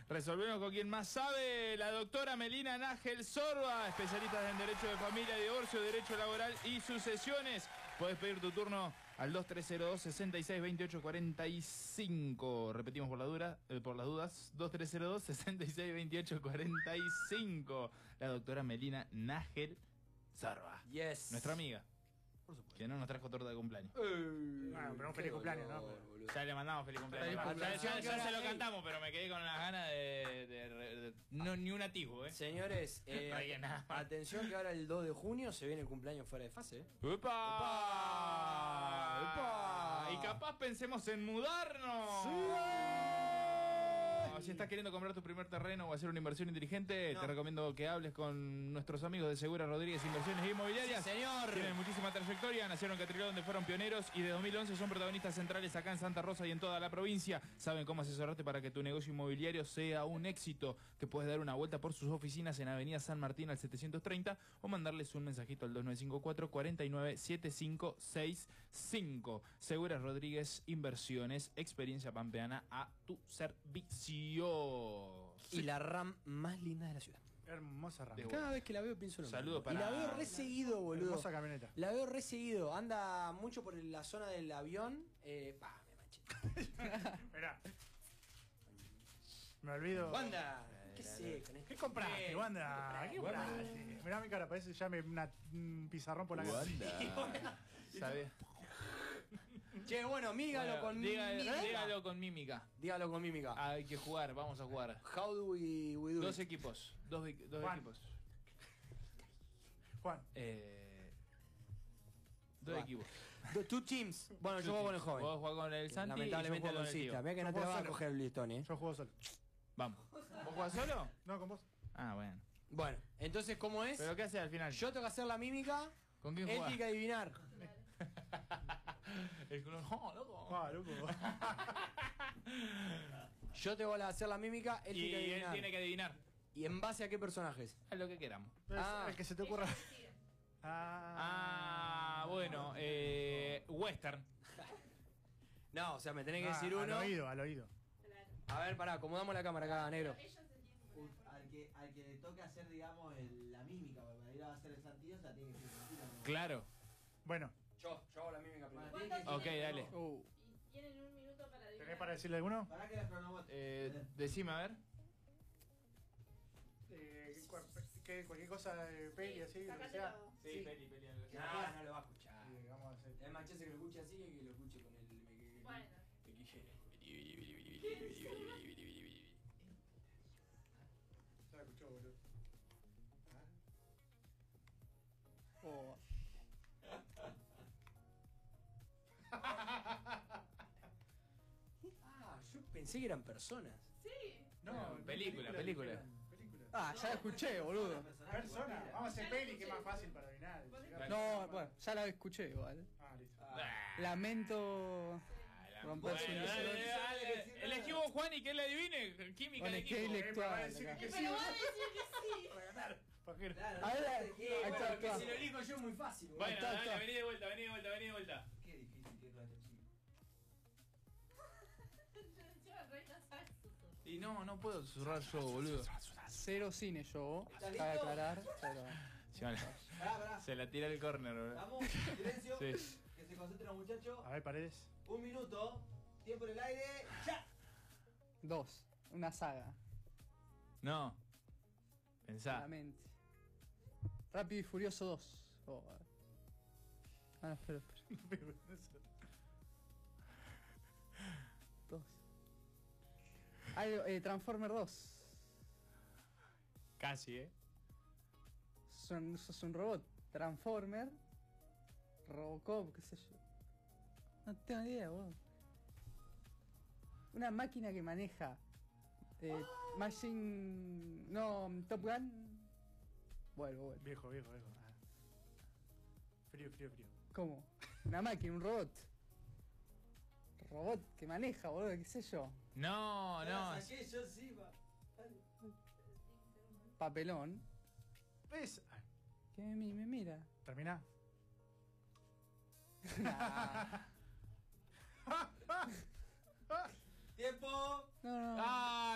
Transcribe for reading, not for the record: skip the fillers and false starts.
Resolvemos con quien más sabe, la doctora Melina Nájel Sorba, especialista en Derecho de Familia, Divorcio, Derecho Laboral y Sucesiones. Puedes pedir tu turno al 2302-662845. Repetimos por las dudas, 2302-662845. La doctora Melina Nájel Sorba. Yes. Nuestra amiga. Por supuesto. Que no nos trajo torta de cumpleaños. Bueno, pero un feliz cumpleaños, ¿no? Ya le mandamos feliz cumpleaños. Ya se lo cantamos, pero me quedé con las ganas de no, ni un atisbo, Señores, nada más. atención que ahora el 2 de junio se viene el cumpleaños fuera de fase. ¡Upa! ¡Upa! Y capaz pensemos en mudarnos. ¡Sí! Si estás queriendo comprar tu primer terreno o hacer una inversión inteligente, te recomiendo que hables con nuestros amigos de Segura Rodríguez Inversiones Inmobiliarias. Sí, señor. Tienen muchísima trayectoria, nacieron en Catriló, donde fueron pioneros, y de 2011 son protagonistas centrales acá en Santa Rosa y en toda la provincia. Saben cómo asesorarte para que tu negocio inmobiliario sea un éxito, que puedes dar una vuelta por sus oficinas en Avenida San Martín al 730 o mandarles un mensajito al 2954-497565. Segura Rodríguez Inversiones, experiencia pampeana a tu servicio. Y la RAM más linda de la ciudad. Hermosa RAM. Cada vez que la veo pienso lo mismo. Saludos para... Y la veo re seguido, boludo. Hermosa camioneta. La veo re seguido. Anda mucho por la zona del avión. Me manché. Mirá. Me olvido. Wanda, ¿qué sé con esto? ¿Qué compraste, Wanda? ¿Qué compraste? Mirá mi cara, parece ya un pizarrón por la cara. Wanda. ¿Sabes? Che, bueno, mígalo con mímica. Dígalo con mímica. Dígalo con mímica. Hay que jugar, vamos a jugar. How do we do Dos it? equipos. Dos Juan. equipos. Juan. Dos equipos. Two teams. Bueno, yo juego con el joven. Vos jugás con el Santi. Lamentablemente y yo juego con con el tío. Cita. Mirá que no Yo te juego vas a solo. coger el listón, Yo juego solo. Vamos. ¿Vos jugás solo? No, con vos. Ah, bueno. Bueno, entonces, ¿cómo es? ¿Pero qué haces al final? Yo tengo que hacer la mímica. ¿Con quién Él jugás? tiene que adivinar. El culo. No, loco. Ah, loco. Yo tengo que hacer la mímica. Él Y tiene que él adivinar. tiene que adivinar. ¿Y en base a qué personajes? A lo que queramos. El que se te ocurra. Bueno. Western. No, o sea, me tenés que decir Al uno. oído, al oído. A ver, pará, acomodamos la cámara acá, negro. Al que le toque hacer, digamos, la mímica, porque para ir a hacer el Santillo, o sea, tiene que ser Santillo. Claro. Bueno, Yo hago la mímica primero. Ok, dale. Y tienen un minuto para adivinar. ¿tenés para decirle alguno? ¿Para que la cronobote? Decime, a ver. Cualquier cosa de peli así, lo que sea. Sácatelo. Sí, peli. No lo va a escuchar. Vamos a hacer. Es más chance que lo escuche así que lo escuche con el. Bueno. Ya la escuchó, boludo. Oh. Yo pensé que eran personas. Sí. No, película. Película. Ah, ya la escuché, boludo. Persona. Vamos a hacer peli, que es más fácil para adivinar. No, bueno, ya la escuché igual. Listo. Lamento romper su Bueno, ilusión. elegí vos, Juan, y que él adivine. Química Con de el que equipo. intelectual. para decir acá. que sí. Pero va a decir que sí. Pajero. Claro, A ver, no sé ahí qué, está, Bueno, que está. si lo elijo yo es muy fácil. Bueno, Está, dale, está. vení de vuelta. qué difícil que es este chico. Y no puedo susurrar yo, boludo. Cero cine yo. ¿Estás Cabe listo? aclarar. Pero... Sí, vale. Pará. Se la tira el córner, boludo. Vamos, silencio. Sí. Que se concentren los muchachos. A ver, Paredes. Un minuto. Tiempo en el aire. ¡Ya! 2. Una saga. No. Pensá. Claramente. Rápido y Furioso 2. Oh. Ah, no, espera. 2. Transformer 2. Casi, Sos un robot. Transformer. Robocop, qué sé yo. No tengo ni idea, vos. Una máquina que maneja. Machine. No, Top Gun. Vuelvo. Viejo. Frío. ¿Cómo? Una máquina, un robot. Robot que maneja, boludo, qué sé yo. No. La saqué, yo sí, va. Dale. Papelón. ¿Ves? Que me mira. Termina. ¡Tiempo! No. ¡Ah!